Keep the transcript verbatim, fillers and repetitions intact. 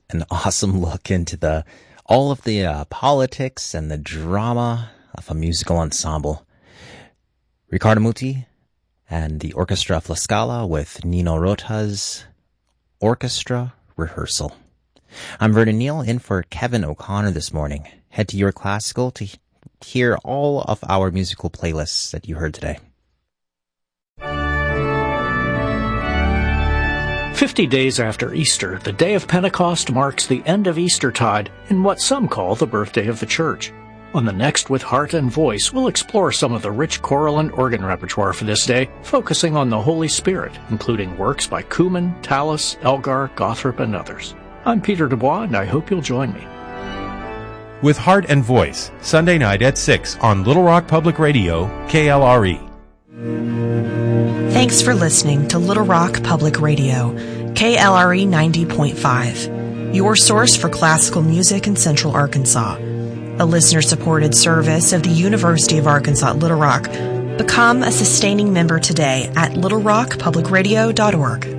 an awesome look into the all of the uh, politics and the drama of a musical ensemble. Riccardo Muti and the Orchestra of La Scala with Nino Rota's Orchestra Rehearsal. I'm Vernon Neal, in for Kevin O'Connor this morning. Head to Your Classical to hear all of our musical playlists that you heard today. Fifty days after Easter, the day of Pentecost marks the end of Eastertide in what some call the birthday of the Church. On the next With Heart and Voice, we'll explore some of the rich choral and organ repertoire for this day, focusing on the Holy Spirit, including works by Kuhlmann, Tallis, Elgar, Gothrop, and others. I'm Peter Dubois, and I hope you'll join me. With Heart and Voice, Sunday night at six on Little Rock Public Radio, K L R E. Thanks for listening to Little Rock Public Radio, K L R E ninety point five, your source for classical music in Central Arkansas. A listener-supported service of the University of Arkansas at Little Rock. Become a sustaining member today at little rock public radio dot org.